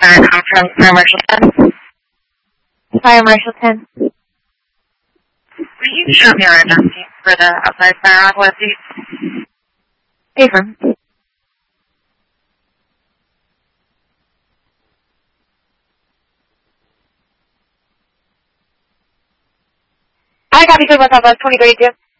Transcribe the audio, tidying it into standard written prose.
from Fire Marshal 10. Fire Marshal 10. Will you show me our announcement for the outside fire aqua update? Affirm. I copy 2 Southwest 2032.